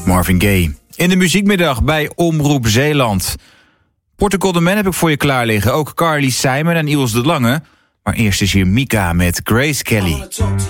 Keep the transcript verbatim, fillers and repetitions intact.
Marvin Gaye. In de muziekmiddag bij Omroep Zeeland. Portugal de Man heb ik voor je klaar liggen. Ook Carly Simon en Iels de Lange. Maar eerst is hier Mika met Grace Kelly.